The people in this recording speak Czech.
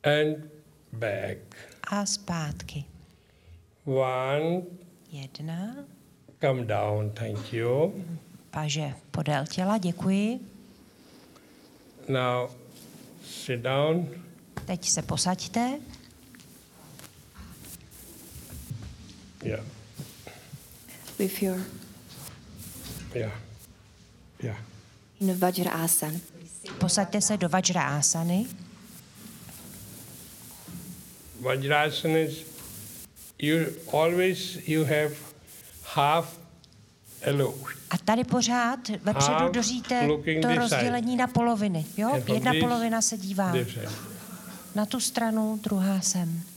and back. A zpátky. 1, 1. come down, thank you. Paže podél těla, děkuji. Now sit down. Teď se posaďte. Yeah. With your Yeah. in Vajrasana. Posaďte se do Vajrasany. Vajrasana is you have half alone. A tady pořád vepředu držíte to rozdělení na poloviny. Jo? Jedna polovina se dívá na tu stranu, druhá sem.